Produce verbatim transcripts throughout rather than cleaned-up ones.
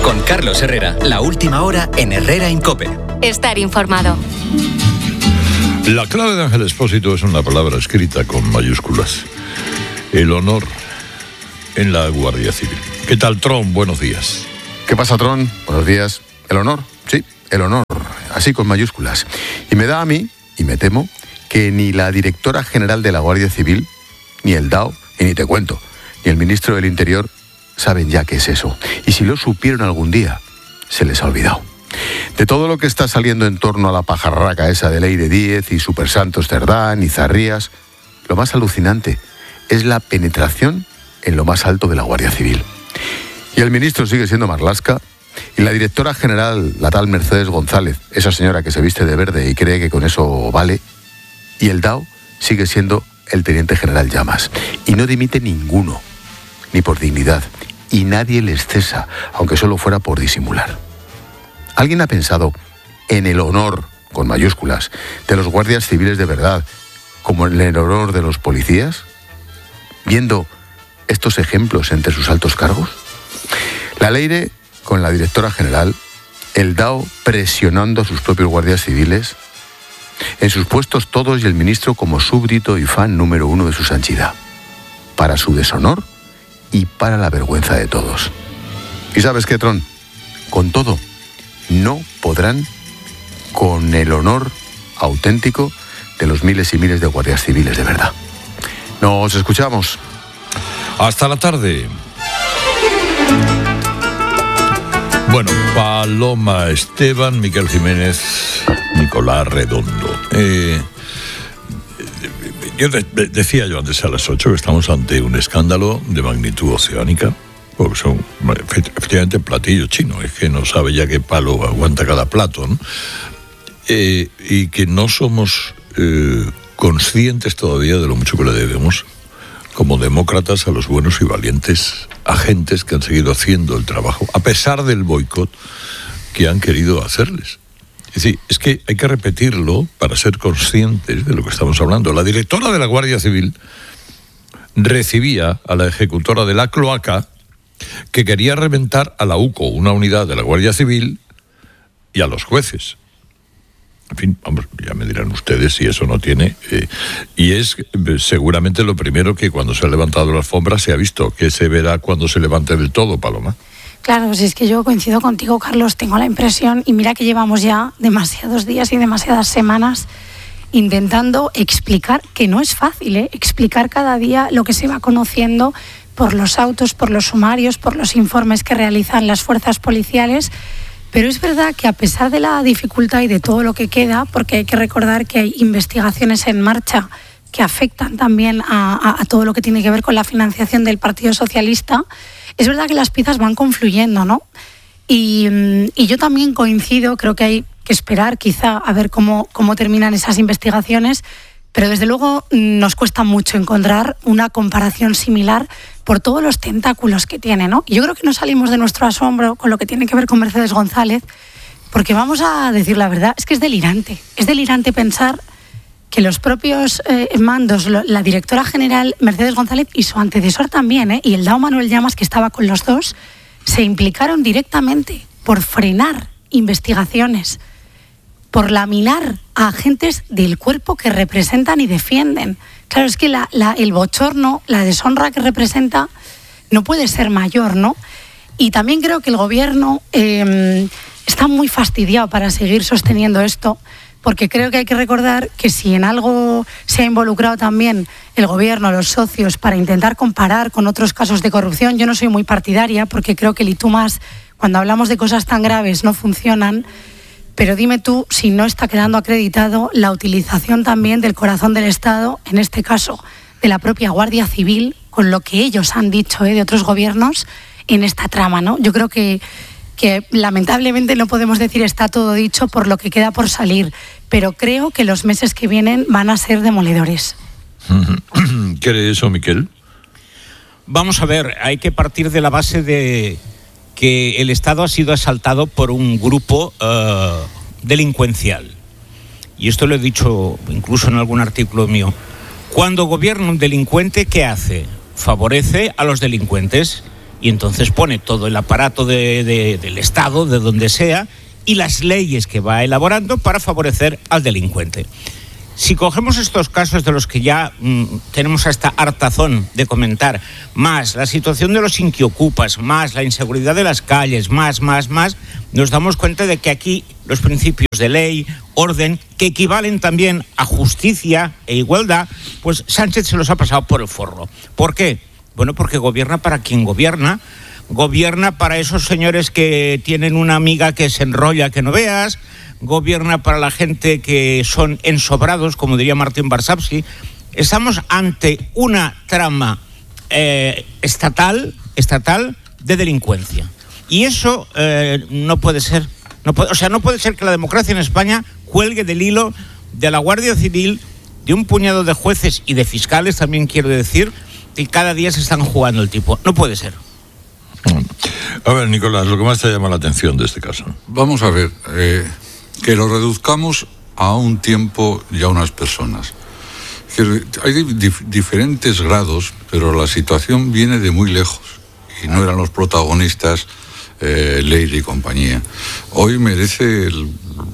Con Carlos Herrera, la última hora en Herrera en COPE. Estar informado. La clave de Ángel Expósito es una palabra escrita con mayúsculas. El honor en la Guardia Civil. ¿Qué tal, Tron? Buenos días. ¿Qué pasa, Tron? Buenos días. El honor, sí, el honor. Así con mayúsculas. Y me da a mí, y me temo, que ni la directora general de la Guardia Civil, ni el D A O, y ni te cuento, ni el ministro del Interior saben ya qué es eso. Y si lo supieron algún día, se les ha olvidado. De todo lo que está saliendo en torno a la pajarraca esa de Ley de Díez y Super Santos Cerdán y Zarrías, lo más alucinante es la penetración en lo más alto de la Guardia Civil. Y el ministro sigue siendo Marlaska, y la directora general, la tal Mercedes González, esa señora que se viste de verde y cree que con eso vale, y el D A O sigue siendo el teniente general Llamas. Y no dimite ninguno, ni por dignidad, y nadie les cesa, aunque solo fuera por disimular. ¿Alguien ha pensado en el honor, con mayúsculas, de los guardias civiles de verdad, como en el honor de los policías? Viendo estos ejemplos entre sus altos cargos. La Leire con la directora general, el D A O presionando a sus propios guardias civiles, en sus puestos todos y el ministro como súbdito y fan número uno de su santidad, para su deshonor y para la vergüenza de todos. ¿Y sabes qué, Tron? Con todo, no podrán con el honor auténtico de los miles y miles de guardias civiles de verdad. Nos escuchamos. Hasta la tarde. Bueno, Paloma Esteban, Miquel Jiménez, Nicolás Redondo. Eh, yo de, de, decía yo antes a las ocho que estamos ante un escándalo de magnitud oceánica, porque son efectivamente platillos chinos, es que no sabe ya qué palo aguanta cada plato, ¿no? Eh, y que no somos eh, conscientes todavía de lo mucho que le debemos como demócratas a los buenos y valientes agentes que han seguido haciendo el trabajo, a pesar del boicot que han querido hacerles. Es decir, es que hay que repetirlo para ser conscientes de lo que estamos hablando. La directora de la Guardia Civil recibía a la ejecutora de la cloaca que quería reventar a la U C O, una unidad de la Guardia Civil, y a los jueces. En fin, vamos, ya me dirán ustedes si eso no tiene. Eh, y es eh, seguramente lo primero que cuando se ha levantado la alfombra se ha visto, que se verá cuando se levante del todo, Paloma. Claro, pues es que yo coincido contigo, Carlos, tengo la impresión, y mira que llevamos ya demasiados días y demasiadas semanas intentando explicar, que no es fácil, ¿eh? explicar cada día lo que se va conociendo por los autos, por los sumarios, por los informes que realizan las fuerzas policiales. Pero es verdad que a pesar de la dificultad y de todo lo que queda, porque hay que recordar que hay investigaciones en marcha que afectan también a, a, a todo lo que tiene que ver con la financiación del Partido Socialista, es verdad que las piezas van confluyendo, ¿no? Y, y yo también coincido, creo que hay que esperar quizá a ver cómo, cómo terminan esas investigaciones, pero desde luego nos cuesta mucho encontrar una comparación similar por todos los tentáculos que tiene, ¿no? Y yo creo que no salimos de nuestro asombro con lo que tiene que ver con Mercedes González, porque vamos a decir la verdad, es que es delirante. Es delirante pensar que los propios eh, mandos, lo, la directora general Mercedes González y su antecesor también, ¿eh? y el D A O Manuel Llamas, que estaba con los dos, se implicaron directamente por frenar investigaciones, por laminar a agentes del cuerpo que representan y defienden. Claro, es que la, la, el bochorno, la deshonra que representa no puede ser mayor, ¿no? Y también creo que el gobierno eh, está muy fastidiado para seguir sosteniendo esto, porque creo que hay que recordar que si en algo se ha involucrado también el gobierno, los socios, para intentar comparar con otros casos de corrupción, yo no soy muy partidaria, porque creo que el y tú más, cuando hablamos de cosas tan graves, no funcionan. Pero dime tú si no está quedando acreditado la utilización también del corazón del Estado, en este caso de la propia Guardia Civil, con lo que ellos han dicho ¿eh? de otros gobiernos en esta trama, ¿no? Yo creo que, que lamentablemente no podemos decir está todo dicho por lo que queda por salir, pero creo que los meses que vienen van a ser demoledores. ¿Cree eso, Miquel? Vamos a ver, hay que partir de la base de que el Estado ha sido asaltado por un grupo uh, delincuencial. Y esto lo he dicho incluso en algún artículo mío. Cuando gobierna un delincuente, ¿qué hace? Favorece a los delincuentes. y entonces pone todo el aparato de, de, del Estado, de donde sea, y las leyes que va elaborando para favorecer al delincuente. Si cogemos estos casos de los que ya mmm, tenemos hasta hartazón de comentar, más la situación de los inquiocupas, más la inseguridad de las calles, más, más, más, nos damos cuenta de que aquí los principios de ley, orden, que equivalen también a justicia e igualdad, pues Sánchez se los ha pasado por el forro. ¿Por qué? Bueno, porque gobierna para quien gobierna, gobierna para esos señores que tienen una amiga que se enrolla que no veas, gobierna para la gente que son ensobrados, como diría Martín Barsavsky. Estamos ante una trama eh, estatal, estatal de delincuencia. Y eso eh, no puede ser. No puede, o sea, no puede ser que la democracia en España cuelgue del hilo de la Guardia Civil, de un puñado de jueces y de fiscales, también quiero decir, que cada día se están jugando el tipo. No puede ser. A ver, Nicolás, lo que más te llama la atención de este caso. Vamos a ver, eh, que lo reduzcamos a un tiempo y a unas personas. Que hay dif- diferentes grados, pero la situación viene de muy lejos y no eran los protagonistas eh, Leire y compañía. Hoy merece el,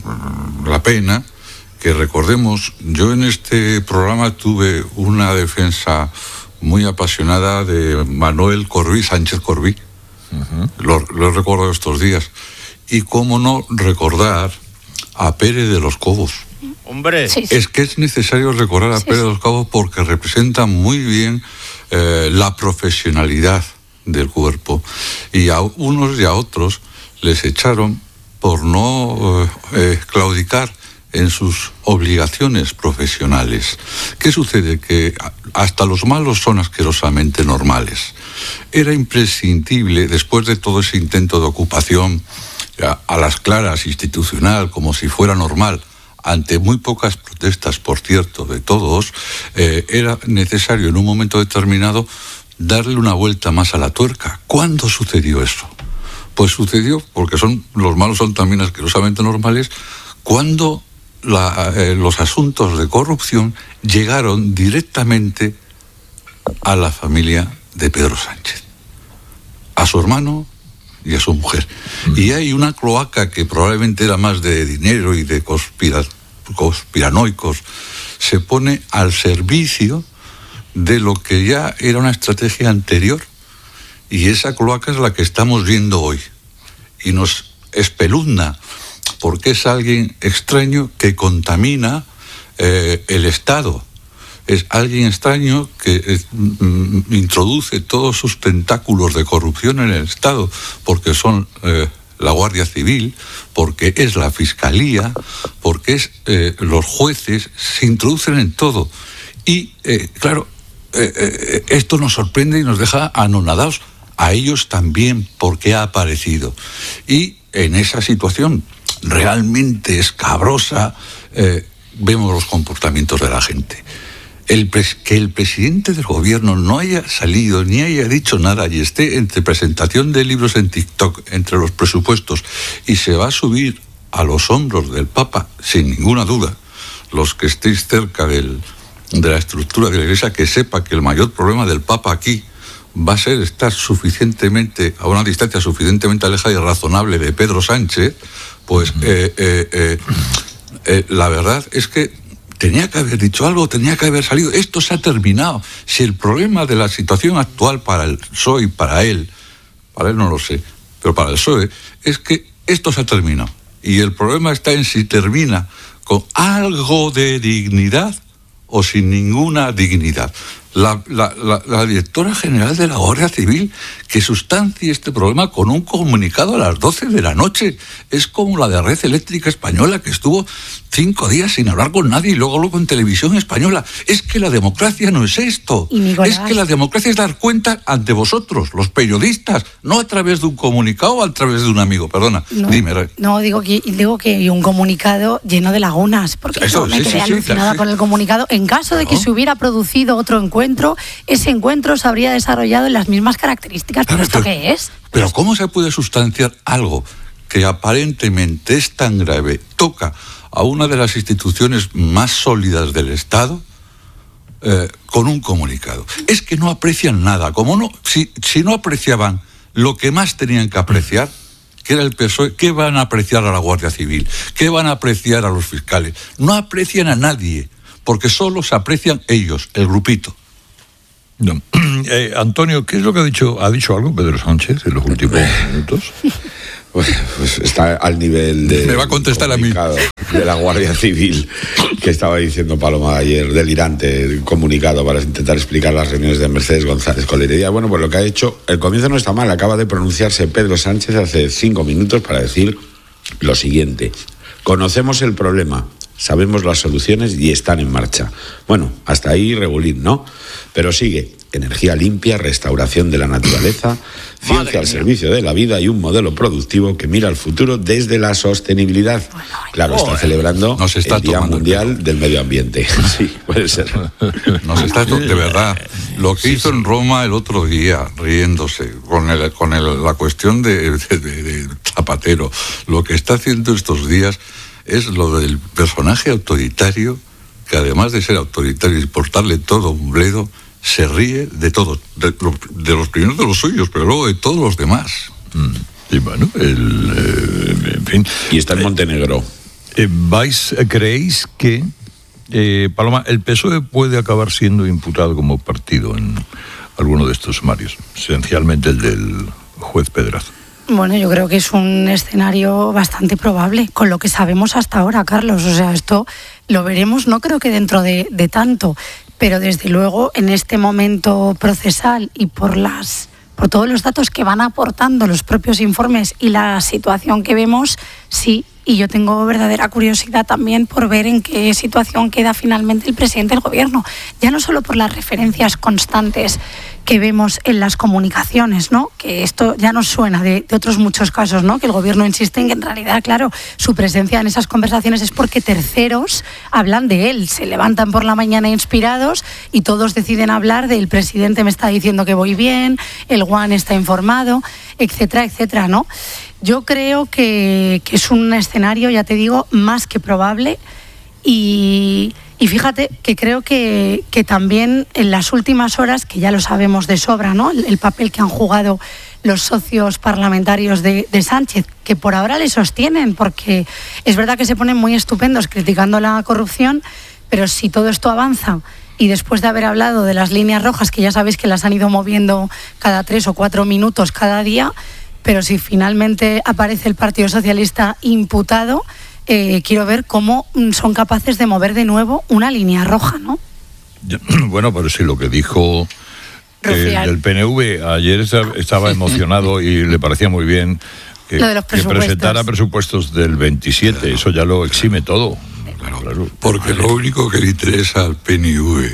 la pena que recordemos, yo en este programa tuve una defensa muy apasionada de Manuel Corbí, Sánchez Corbí. Uh-huh. Lo, lo recuerdo estos días. Y cómo no recordar a Pérez de los Cobos. Hombre, sí, sí. Es que es necesario recordar a sí, Pérez sí. de los Cobos porque representa muy bien eh, la profesionalidad del cuerpo. Y a unos y a otros les echaron por no eh, claudicar en sus obligaciones profesionales. ¿Qué sucede? Que hasta los malos son asquerosamente normales. Era imprescindible, después de todo ese intento de ocupación a, a las claras institucional, como si fuera normal, ante muy pocas protestas, por cierto, de todos, eh, era necesario en un momento determinado darle una vuelta más a la tuerca. ¿Cuándo sucedió eso? Pues sucedió, porque son los malos son también asquerosamente normales, cuando La, eh, los asuntos de corrupción llegaron directamente a la familia de Pedro Sánchez, a su hermano y a su mujer. Mm. Y hay una cloaca que probablemente era más de dinero y de conspira, conspiranoicos, se pone al servicio de lo que ya era una estrategia anterior. Y esa cloaca es la que estamos viendo hoy. Y nos espeluzna, porque es alguien extraño que contamina eh, el Estado. Es alguien extraño que eh, mm, introduce todos sus tentáculos de corrupción en el Estado, porque son eh, la Guardia Civil, porque es la Fiscalía, porque es eh, los jueces, se introducen en todo. Y, eh, claro, eh, eh, esto nos sorprende y nos deja anonadados. A ellos también, porque ha aparecido. Y en esa situación realmente escabrosa, eh, vemos los comportamientos de la gente. El pres- que el presidente del gobierno no haya salido ni haya dicho nada y esté entre presentación de libros en TikTok, entre los presupuestos, y se va a subir a los hombros del Papa, sin ninguna duda, los que estéis cerca del, de la estructura de la Iglesia, que sepa que el mayor problema del Papa aquí va a ser estar suficientemente, a una distancia suficientemente alejada y razonable de Pedro Sánchez. Pues eh, eh, eh, eh, la verdad es que tenía que haber dicho algo, tenía que haber salido. Esto se ha terminado. Si el problema de la situación actual para el P S O E y para él, para él no lo sé, pero para el P S O E, es que esto se ha terminado. Y el problema está en si termina con algo de dignidad o sin ninguna dignidad. La, la, la, la directora general de la Guardia Civil que sustancie este problema con un comunicado a las doce de la noche. Es como la de Red Eléctrica Española, que estuvo cinco días sin hablar con nadie y luego luego en televisión española. Es que la democracia no es esto. Es que la democracia es dar cuenta ante vosotros, los periodistas, no a través de un comunicado o a través de un amigo. Perdona, no, dime. Ray. No, digo que, digo que un comunicado lleno de lagunas, porque Eso, yo me sí, quedé sí, sí, alucinada sí. con el comunicado. En caso de que No. se hubiera producido otro encuentro, ese encuentro se habría desarrollado en las mismas características. ¿Pero esto qué es? Pero ¿cómo se puede sustanciar algo que aparentemente es tan grave, toca a una de las instituciones más sólidas del Estado, eh, con un comunicado? Es que no aprecian nada. Como no, si, si no apreciaban lo que más tenían que apreciar, que era el P S O E, ¿qué van a apreciar a la Guardia Civil? ¿Qué van a apreciar a los fiscales? No aprecian a nadie, porque solo se aprecian ellos, el grupito. No. Eh, Antonio, ¿qué es lo que ha dicho? ¿Ha dicho algo Pedro Sánchez en los últimos minutos? Pues, pues está al nivel de... Me va a contestar a mí. De la Guardia Civil, que estaba diciendo Paloma ayer, delirante, comunicado para intentar explicar las reuniones de Mercedes González con Heredia. Bueno, pues lo que ha hecho, el comienzo no está mal, acaba de pronunciarse Pedro Sánchez hace cinco minutos para decir lo siguiente: conocemos el problema, sabemos las soluciones y están en marcha. Bueno, hasta ahí regulín, ¿no? Pero sigue: energía limpia, restauración de la naturaleza, ciencia al servicio de la vida y un modelo productivo que mira al futuro desde la sostenibilidad. Claro, está celebrando Nos está el Día tomando el Mundial pelo. del Medio Ambiente. Sí, puede ser. Nos está, de verdad, lo que hizo en Roma el otro día, riéndose, con, el, con el, la cuestión de, de, de, de Zapatero, lo que está haciendo estos días es lo del personaje autoritario, que además de ser autoritario y importarle todo un bledo, se ríe de todos, de, de los primeros de los suyos, pero luego de todos los demás. Mm. Y bueno, el, eh, en fin. Y está en Montenegro. Eh, ¿vais, ¿Creéis que, eh, Paloma, el P S O E puede acabar siendo imputado como partido en alguno de estos sumarios? Esencialmente el del juez Pedraza. Bueno, yo creo que es un escenario bastante probable, con lo que sabemos hasta ahora, Carlos. O sea, esto lo veremos, no creo que dentro de, de tanto, pero desde luego en este momento procesal y por las por todos los datos que van aportando los propios informes y la situación que vemos, sí. Y yo tengo verdadera curiosidad también por ver en qué situación queda finalmente el presidente del gobierno. Ya no solo por las referencias constantes que vemos en las comunicaciones, ¿no? Que esto ya nos suena de, de otros muchos casos, ¿no? Que el gobierno insiste en que en realidad, claro, su presencia en esas conversaciones es porque terceros hablan de él. Se levantan por la mañana inspirados y todos deciden hablar del presidente me está diciendo que voy bien, el Juan está informado, etcétera, etcétera, ¿no? Yo creo que, que es un escenario, ya te digo, más que probable y, y fíjate que creo que, que también en las últimas horas, que ya lo sabemos de sobra, ¿no? El, el papel que han jugado los socios parlamentarios de, de Sánchez, que por ahora le sostienen, porque es verdad que se ponen muy estupendos criticando la corrupción, pero si todo esto avanza y después de haber hablado de las líneas rojas, que ya sabéis que las han ido moviendo cada tres o cuatro minutos cada día, pero si finalmente aparece el Partido Socialista imputado, eh, quiero ver cómo son capaces de mover de nuevo una línea roja, ¿no? Bueno, pero sí, lo que dijo eh, el P N V ayer estaba emocionado y le parecía muy bien que, lo de los que presentara presupuestos del veintisiete, claro. Eso ya lo exime todo. Claro, claro. Porque lo único que le interesa al P N V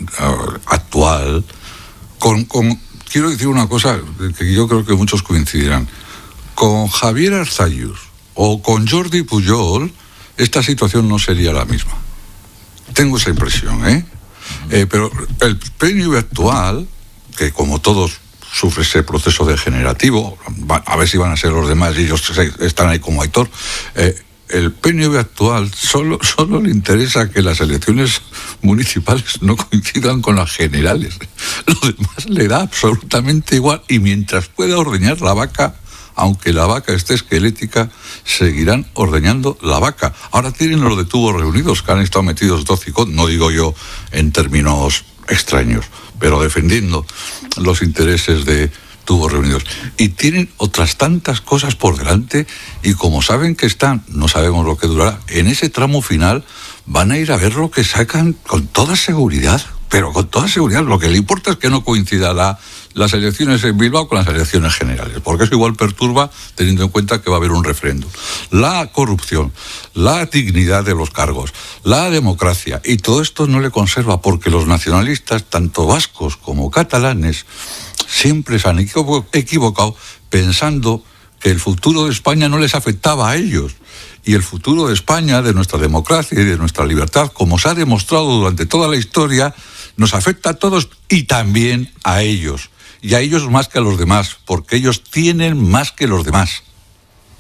actual, con... con quiero decir una cosa que yo creo que muchos coincidirán. Con Javier Arzallus o con Jordi Pujol, esta situación no sería la misma. Tengo esa impresión, ¿eh? eh pero el P N V actual, que como todos sufre ese proceso degenerativo, a ver si van a ser los demás y ellos están ahí como Aitor, eh, el P N V actual solo, solo le interesa que las elecciones municipales no coincidan con las generales. Lo demás le da absolutamente igual y mientras pueda ordeñar la vaca, aunque la vaca esté esquelética, seguirán ordeñando la vaca. Ahora tienen los de tubos reunidos que han estado metidos dos y con, no digo yo en términos extraños, pero defendiendo los intereses de tubos reunidos. Y tienen otras tantas cosas por delante y como saben que están, no sabemos lo que durará, en ese tramo final van a ir a ver lo que sacan con toda seguridad, pero con toda seguridad. Lo que le importa es que no coincida la, las elecciones en Bilbao con las elecciones generales, porque eso igual perturba teniendo en cuenta que va a haber un referéndum. La corrupción, la dignidad de los cargos, la democracia, y todo esto no le conserva porque los nacionalistas, tanto vascos como catalanes, siempre se han equivocado pensando que el futuro de España no les afectaba a ellos. Y el futuro de España, de nuestra democracia y de nuestra libertad, como se ha demostrado durante toda la historia, nos afecta a todos y también a ellos. Y a ellos más que a los demás, porque ellos tienen más que los demás.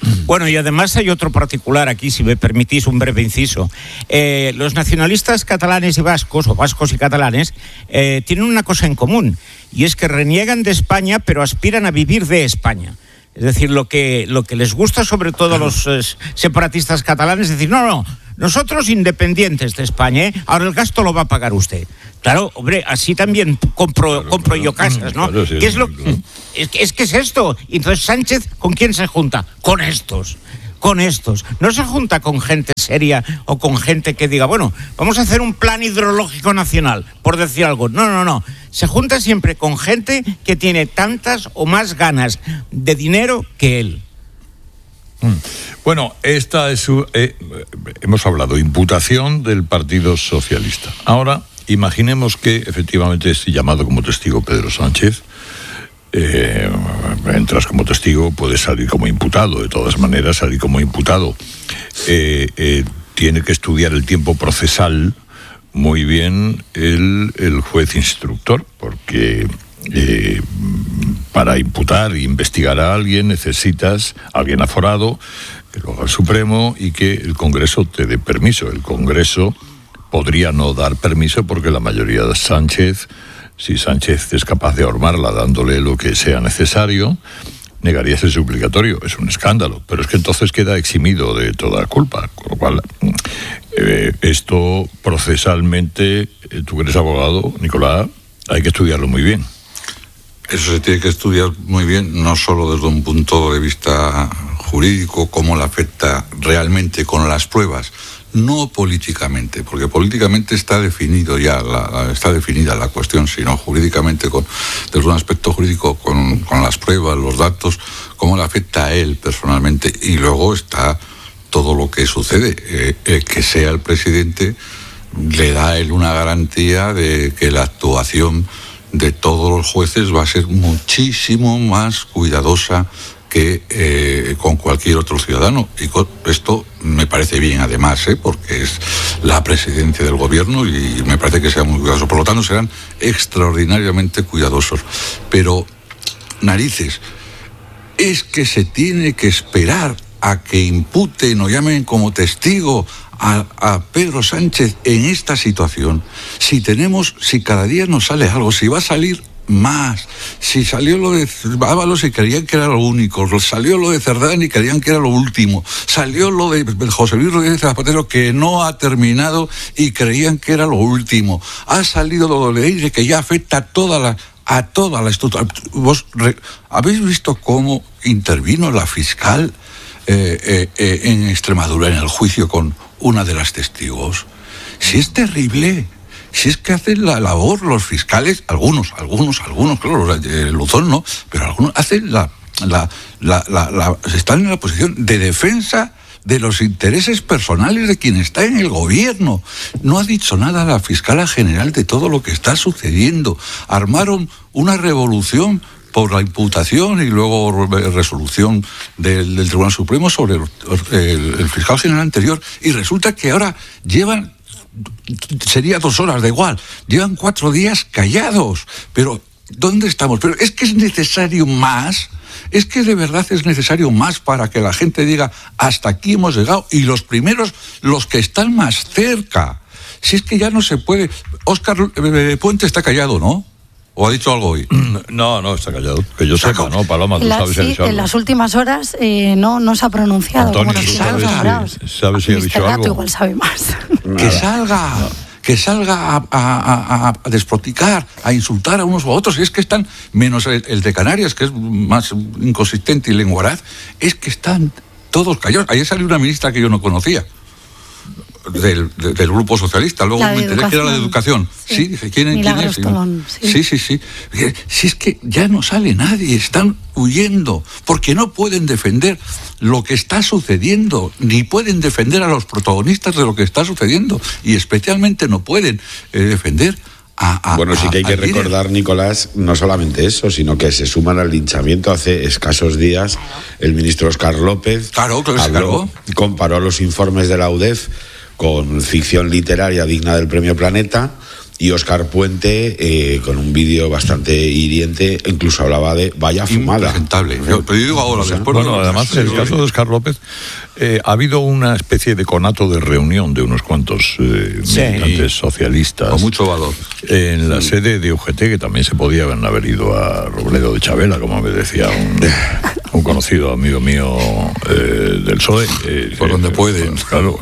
Bueno, y además hay otro particular aquí, si me permitís un breve inciso. Eh, los nacionalistas catalanes y vascos, o vascos y catalanes, eh, tienen una cosa en común, y es que reniegan de España, pero aspiran a vivir de España. Es decir, lo que, lo que les gusta sobre todo a los eh, separatistas catalanes es decir, no, no, nosotros independientes de España, ¿eh? Ahora el gasto lo va a pagar usted. Claro, hombre, así también compro, claro, compro claro. yo casas, ¿no? Claro, sí, ¿Qué es lo claro. es, es que es esto? Y entonces Sánchez, ¿con quién se junta? Con estos. Con estos. No se junta con gente seria o con gente que diga, bueno, vamos a hacer un plan hidrológico nacional, por decir algo. No, no, no. Se junta siempre con gente que tiene tantas o más ganas de dinero que él. Bueno, esta es su, eh, hemos hablado imputación del Partido Socialista. Ahora, imaginemos que efectivamente este llamado como testigo Pedro Sánchez. Eh, entras como testigo, puedes salir como imputado, de todas maneras salir como imputado. Eh, eh, tiene que estudiar el tiempo procesal muy bien el, el juez instructor, porque eh, para imputar e investigar a alguien necesitas a alguien aforado, que lo haga el Supremo y que el Congreso te dé permiso. El Congreso podría no dar permiso porque la mayoría de Sánchez, si Sánchez es capaz de armarla dándole lo que sea necesario, negaría ese suplicatorio. Es un escándalo, pero es que entonces queda eximido de toda culpa, con lo cual eh, esto procesalmente, eh, tú que eres abogado, Nicolás, hay que estudiarlo muy bien. Eso se tiene que estudiar muy bien, no solo desde un punto de vista jurídico, cómo le afecta realmente con las pruebas, no políticamente, porque políticamente está definido ya, la, está definida la cuestión, sino jurídicamente, con, desde un aspecto jurídico, con, con las pruebas, los datos, cómo le afecta a él personalmente. Y luego está todo lo que sucede, eh, eh, que sea el presidente, le da a él una garantía de que la actuación de todos los jueces va a ser muchísimo más cuidadosa que eh, con cualquier otro ciudadano. Y con esto me parece bien, además, ¿eh? porque es la presidencia del gobierno y me parece que sea muy cuidadoso. Por lo tanto, serán extraordinariamente cuidadosos. Pero, narices, es que se tiene que esperar a que imputen o llamen como testigo a, a Pedro Sánchez en esta situación. Si tenemos, si cada día nos sale algo, si va a salir más, si salió lo de Ábalos y creían que era lo único, salió lo de Cerdán y creían que era lo último, salió lo de José Luis Rodríguez Zapatero que no ha terminado y creían que era lo último, ha salido lo de Leire que ya afecta a toda la a toda la estructura. ¿Vos re, habéis visto cómo intervino la fiscal eh, eh, eh, en Extremadura en el juicio con una de las testigos? Si es terrible. Si es que hacen la labor los fiscales, algunos, algunos, algunos, claro, el Luzón no, pero algunos hacen la, la, la, la, la, están en la posición de defensa de los intereses personales de quien está en el gobierno. No ha dicho nada la fiscala general de todo lo que está sucediendo. Armaron una revolución por la imputación y luego resolución del, del Tribunal Supremo sobre el, el, el fiscal general anterior, y resulta que ahora llevan, sería dos horas, da igual, llevan cuatro días callados. Pero ¿dónde estamos? Pero es que es necesario más, es que de verdad es necesario más para que la gente diga hasta aquí hemos llegado, y los primeros, los que están más cerca. Si es que ya no se puede. Óscar Puente está callado, ¿no? ¿O ha dicho algo hoy? No, no, está callado. Que yo sepa, ¿no, Paloma? ¿Tú la, sabes sí, si ha dicho algo? En las últimas horas eh, no, no se ha pronunciado. Antonio, como ¿tú sabes, si, ¿sabes si ha dicho Gato algo? igual sabe más. Que salga, que salga a, a, a, a despoticar, a insultar a unos u otros. Y es que están, menos el, el de Canarias, que es más inconsistente y lenguaraz, es que están todos callados. Ayer salió una ministra que yo no conocía. Del, de, del Grupo Socialista, luego me enteré educación. que era la de Educación. Sí, sí dije, ¿quién, ¿quién es? Tolón, sí. sí, sí, sí. Si es que ya no sale nadie, están huyendo, porque no pueden defender lo que está sucediendo, ni pueden defender a los protagonistas de lo que está sucediendo, y especialmente no pueden eh, defender a, a, bueno, sí que hay que recordar, líder. Nicolás, no solamente eso, sino que se suman al linchamiento hace escasos días el ministro Óscar López. Claro, claro, habló, se cargó. Comparó los informes de la U D E F con ficción literaria digna del Premio Planeta, y Óscar Puente, eh, con un vídeo bastante hiriente, incluso hablaba de vaya fumada. Impresentable. Yo, pero yo digo ahora, Sí, después... bueno, además, en el caso de Óscar López, eh, ha habido una especie de conato de reunión de unos cuantos eh, Sí. militantes socialistas. Con mucho valor. En la sede de U G T, que también se podían haber ido a Robledo de Chabela, como me decía un, un conocido amigo mío eh, del P S O E. Eh, Por donde eh, pueden. pues, claro.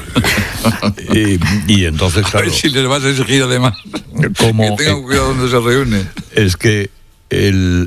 y, y entonces, A claro, ver si les vas a exigir además como, que tengan cuidado donde se reúnen. es que el,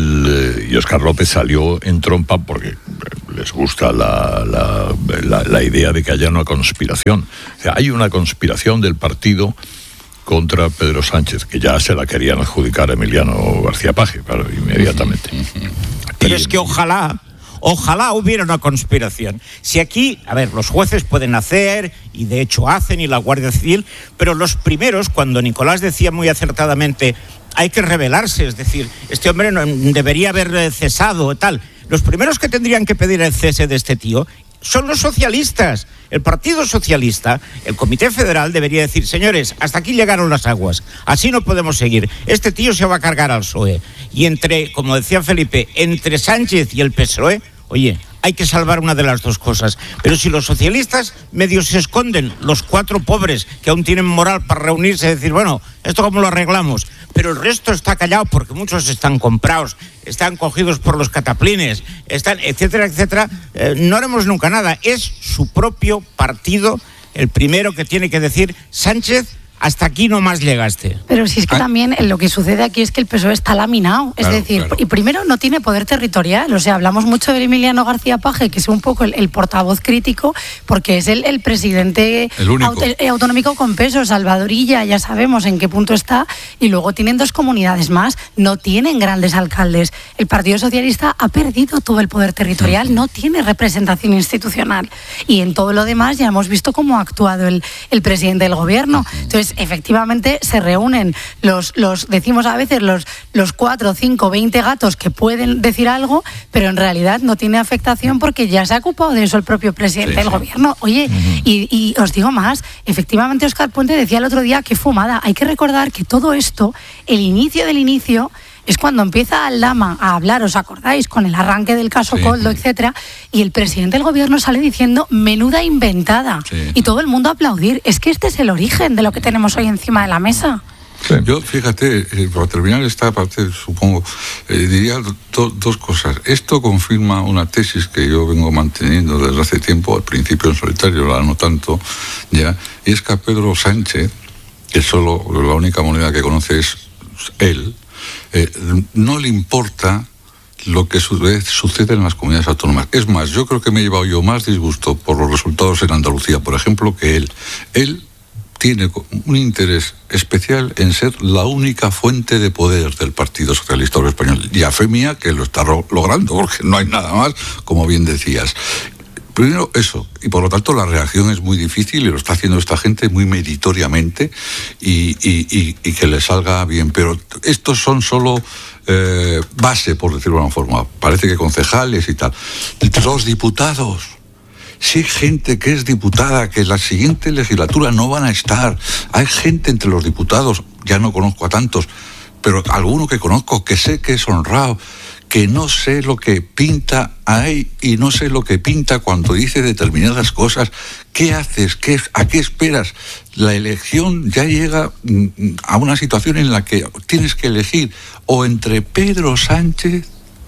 el eh, y Óscar López salió en trompa porque les gusta la, la, la, la idea de que haya una conspiración. O sea, hay una conspiración del partido contra Pedro Sánchez, que ya se la querían adjudicar a Emiliano García Paje, claro, inmediatamente. Pero Y- es que ojalá, ojalá hubiera una conspiración. Si aquí, a ver, los jueces pueden hacer, y de hecho hacen, y la Guardia Civil, pero los primeros, cuando Nicolás decía muy acertadamente, hay que rebelarse, es decir, este hombre no, debería haber eh, cesado, tal. Los primeros que tendrían que pedir el cese de este tío son los socialistas. El Partido Socialista, el Comité Federal debería decir, señores, hasta aquí llegaron las aguas, así no podemos seguir, este tío se va a cargar al P S O E. Y entre, como decía Felipe, entre Sánchez y el P S O E, oye, hay que salvar una de las dos cosas. Pero si los socialistas medio se esconden, los cuatro pobres que aún tienen moral para reunirse y decir, bueno, ¿esto cómo lo arreglamos? Pero el resto está callado porque muchos están comprados, están cogidos por los cataplines, están, etcétera, etcétera. Eh, no haremos nunca nada. Es su propio partido el primero que tiene que decir, Sánchez, hasta aquí no más llegaste. Pero si es que Ah. también lo que sucede aquí es que el P S O E está laminado. Es Claro, decir, claro. y primero no tiene poder territorial. O sea, hablamos mucho de Emiliano García Paje, que es un poco el, el portavoz crítico, porque es el, el presidente El único. aut- eh, autonómico con peso. Salvadorilla, ya sabemos en qué punto está. Y luego tienen dos comunidades más. No tienen grandes alcaldes. El Partido Socialista ha perdido todo el poder territorial. No tiene representación institucional. Y en todo lo demás ya hemos visto cómo ha actuado el, el presidente del gobierno. Entonces, efectivamente, se reúnen los, los decimos a veces, los, los cuatro, cinco, veinte gatos que pueden decir algo, pero en realidad no tiene afectación porque ya se ha ocupado de eso el propio presidente Sí, del sí. gobierno. Oye, y, y os digo más, efectivamente Óscar Puente decía el otro día que fumada. Hay que recordar que todo esto, el inicio del inicio, es cuando empieza Aldama a hablar, ¿os acordáis? Con el arranque del caso Sí. Coldo, etcétera, y el presidente del gobierno sale diciendo menuda inventada. Sí. Y todo el mundo a aplaudir. Es que este es el origen de lo que tenemos hoy encima de la mesa. Sí. Yo, fíjate, eh, para terminar esta parte, supongo, eh, diría do- dos cosas. Esto confirma una tesis que yo vengo manteniendo desde hace tiempo, al principio en solitario, ahora no tanto, ya, y es que a Pedro Sánchez, que solo la única moneda que conoce es él, eh, no le importa lo que su- sucede en las comunidades autónomas. Es más, yo creo que me he llevado yo más disgusto por los resultados en Andalucía, por ejemplo, que él. Él tiene un interés especial en ser la única fuente de poder del Partido Socialista Obrero Español. Y a fe mía que lo está ro- logrando, porque no hay nada más, como bien decías. Primero eso, y por lo tanto la reacción es muy difícil y lo está haciendo esta gente muy meritoriamente y, y, y, y que le salga bien. Pero estos son solo eh, base, por decirlo de una forma. Parece que concejales y tal. Los diputados. Si hay gente que es diputada, que en la siguiente legislatura no van a estar. Hay gente entre los diputados, ya no conozco a tantos, pero alguno que conozco, que sé que es honrado, que no sé lo que pinta ahí y no sé lo que pinta cuando dice determinadas cosas. ¿Qué haces? ¿Qué, ¿A qué esperas? La elección ya llega mm, a una situación en la que tienes que elegir o entre Pedro Sánchez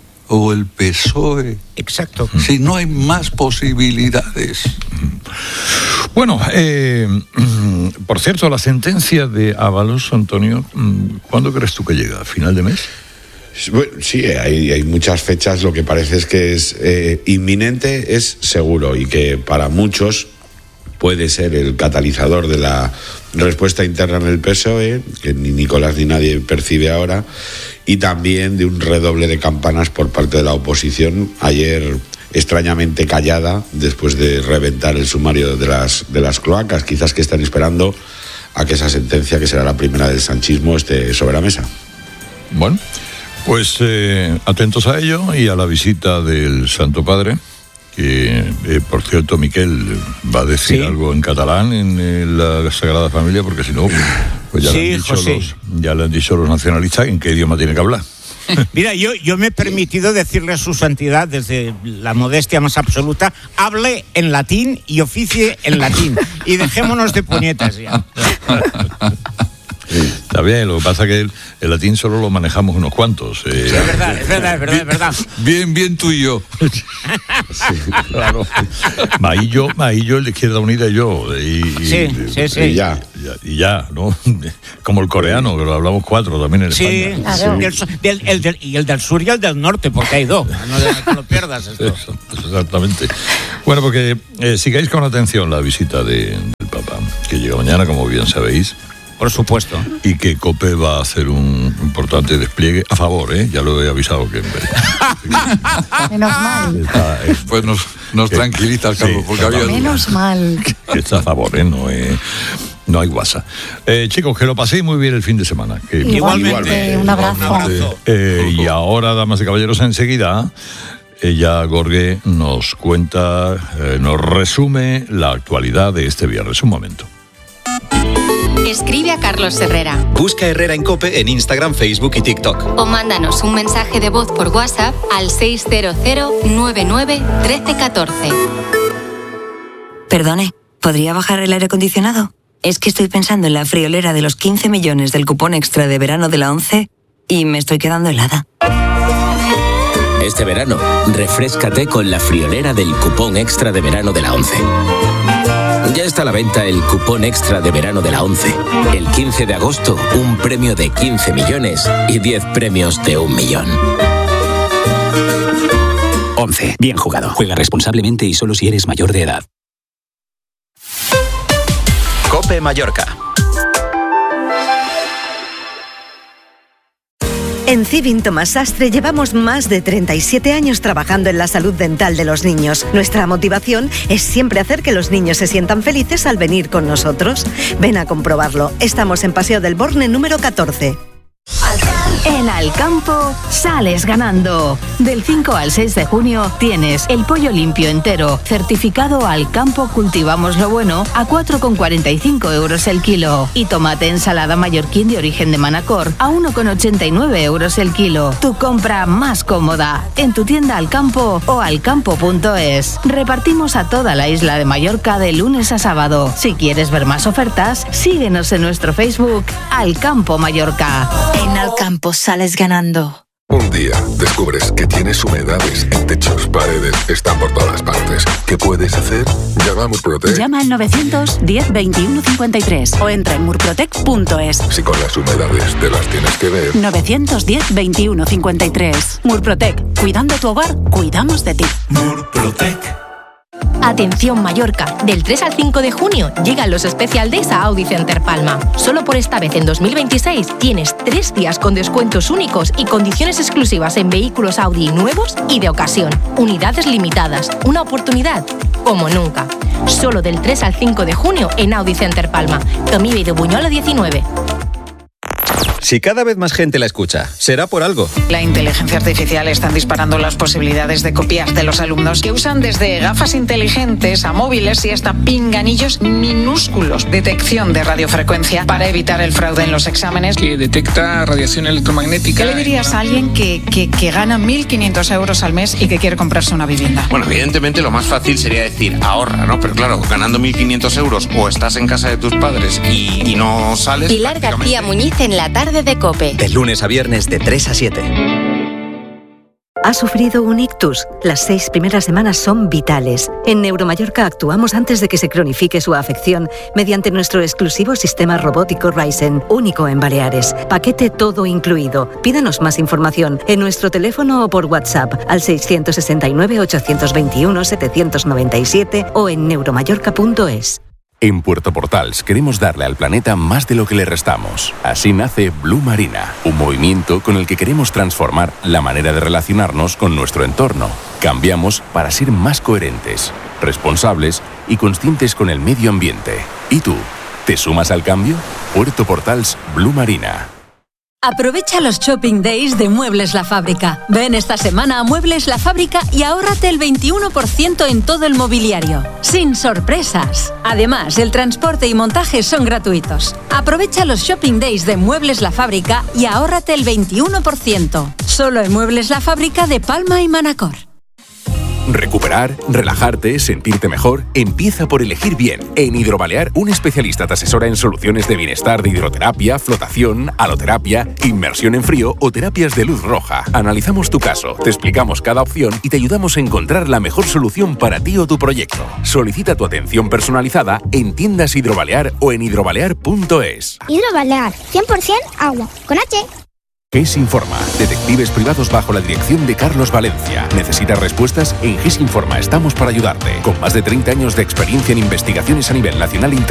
o el P S O E. Exacto. Si no hay más posibilidades. Bueno, eh, por cierto, la sentencia de Ábalos, Antonio, ¿cuándo crees tú que llega? ¿A final de mes? Bueno, sí, hay, hay muchas fechas. Lo que parece es que es eh, inminente, es seguro, y que para muchos puede ser el catalizador de la respuesta interna en el P S O E, que ni Nicolás ni nadie percibe ahora, y también de un redoble de campanas por parte de la oposición, ayer extrañamente callada después de reventar el sumario de las, de las cloacas. Quizás que están esperando a que esa sentencia, que será la primera del sanchismo, esté sobre la mesa. Bueno, pues eh, atentos a ello y a la visita del Santo Padre, que, eh, por cierto, Miquel va a decir ¿Sí? algo en catalán en, en la Sagrada Familia, porque si no, pues ya, Sí, le han dicho José. los, ya le han dicho los nacionalistas en qué idioma tiene que hablar. Mira, yo, yo me he permitido decirle a su santidad, desde la modestia más absoluta, hable en latín y oficie en latín. Y dejémonos de puñetas ya. Está bien, lo que pasa es que el, el latín solo lo manejamos unos cuantos. Eh, Es verdad, es verdad, es verdad, es verdad. Bien, bien tú y yo. Claro. Maillo, Maillo, el de Izquierda Unida y yo. Y, Sí, sí, sí. Y ya. Y ya, y ya, ¿no? Como el coreano, que lo hablamos cuatro también en Sí, España. Claro. del su- del- el del- y el del sur y el del norte, porque hay dos. No, no te lo pierdas esto. Eso, exactamente. Bueno, porque eh, sigáis con atención la visita de, del Papa, que llega mañana, como bien sabéis, Por supuesto. y que COPE va a hacer un importante despliegue a favor, ¿eh? Ya lo he avisado que... Menos mal. Está, es- Pues nos, nos Que- tranquiliza, Carlos, sí, porque había dudas. Menos mal. que está a favor, ¿eh? No, eh, no hay guasa. Eh, chicos, que lo paséis muy bien el fin de semana. Que, Igualmente, un abrazo. abrazo. Eh, y ahora, damas y caballeros, enseguida, ella, Gorge, nos cuenta, eh, nos resume la actualidad de este viernes. Un momento. Escribe a Carlos Herrera Busca Herrera en COPE en Instagram, Facebook y TikTok. o mándanos un mensaje de voz por WhatsApp al seis cero cero nueve nueve uno tres uno cuatro. Perdone, ¿podría bajar el aire acondicionado? Es que estoy pensando en la friolera de los quince millones del cupón extra de verano de la ONCE y me estoy quedando helada. Este verano, refréscate con la friolera del cupón extra de verano de la ONCE. Ya está a la venta el cupón extra de verano de la ONCE. El quince de agosto, un premio de quince millones y diez premios de un millón. ONCE. Bien jugado. Juega responsablemente y solo si eres mayor de edad. COPE Mallorca. En Civin Tomás Sastre llevamos más de treinta y siete años trabajando en la salud dental de los niños. Nuestra motivación es siempre hacer que los niños se sientan felices al venir con nosotros. Ven a comprobarlo. Estamos en Paseo del Borne número catorce. En Alcampo sales ganando. Del cinco al seis de junio tienes el pollo limpio entero, certificado Alcampo Cultivamos lo Bueno, a cuatro con cuarenta y cinco euros el kilo. Y tomate ensalada mallorquín de origen de Manacor, a uno con ochenta y nueve euros el kilo. Tu compra más cómoda en tu tienda Alcampo o alcampo punto es. Repartimos a toda la isla de Mallorca de lunes a sábado. Si quieres ver más ofertas, síguenos en nuestro Facebook Alcampo Mallorca. En Alcampo sales ganando. Un día descubres que tienes humedades en techos, paredes, están por todas partes. ¿Qué puedes hacer? Llama a Murprotec. Llama al novecientos diez veintiuno cincuenta y tres o entra en murprotec punto es. Si con las humedades te las tienes que ver. novecientos diez veintiuno cincuenta y tres. Murprotec. Cuidando tu hogar, cuidamos de ti. Murprotec. Atención Mallorca, del tres al cinco de junio llegan los Special Days a Audi Center Palma. Solo por esta vez en dos mil veintiséis tienes tres días con descuentos únicos y condiciones exclusivas en vehículos Audi nuevos y de ocasión. Unidades limitadas, una oportunidad como nunca. Solo del tres al cinco de junio en Audi Center Palma. Camí de Buñuelo diecinueve. Si cada vez más gente la escucha, será por algo. La inteligencia artificial está disparando las posibilidades de copiar de los alumnos, que usan desde gafas inteligentes a móviles y hasta pinganillos minúsculos. Detección de radiofrecuencia para evitar el fraude en los exámenes. Que detecta radiación electromagnética. ¿Qué le dirías a alguien que, que, que gana mil quinientos euros al mes y que quiere comprarse una vivienda? Bueno, evidentemente lo más fácil sería decir ahorra, ¿no? Pero claro, ganando mil quinientos euros o estás en casa de tus padres y, y no sales... Pilar García Muñiz en la tarde de COPE. De lunes a viernes de tres a siete. ¿Ha sufrido un ictus? Las seis primeras semanas son vitales. En Neuromallorca actuamos antes de que se cronifique su afección mediante nuestro exclusivo sistema robótico Ryzen, único en Baleares. Paquete todo incluido. Pídanos más información en nuestro teléfono o por WhatsApp al seiscientos sesenta y nueve, ochocientos veintiuno, setecientos noventa y siete o en neuromallorca punto es. En Puerto Portals queremos darle al planeta más de lo que le restamos. Así nace Blue Marina, un movimiento con el que queremos transformar la manera de relacionarnos con nuestro entorno. Cambiamos para ser más coherentes, responsables y conscientes con el medio ambiente. ¿Y tú? ¿Te sumas al cambio? Puerto Portals Blue Marina. Aprovecha los Shopping Days de Muebles La Fábrica. Ven esta semana a Muebles La Fábrica y ahórrate el veintiuno por ciento en todo el mobiliario. Sin sorpresas. Además, el transporte y montaje son gratuitos. Aprovecha los Shopping Days de Muebles La Fábrica y ahórrate el veintiuno por ciento. Solo en Muebles La Fábrica de Palma y Manacor. Recuperar, relajarte, sentirte mejor, empieza por elegir bien. En Hidrobalear, un especialista te asesora en soluciones de bienestar de hidroterapia, flotación, haloterapia, inmersión en frío o terapias de luz roja. Analizamos tu caso, te explicamos cada opción y te ayudamos a encontrar la mejor solución para ti o tu proyecto. Solicita tu atención personalizada en tiendas Hidrobalear o en hidrobalear punto es. Hidrobalear, cien por ciento agua, con H. GES Informa, detectives privados bajo la dirección de Carlos Valencia. ¿Necesitas respuestas? En GES Informa estamos para ayudarte. Con más de treinta años de experiencia en investigaciones a nivel nacional e internacional.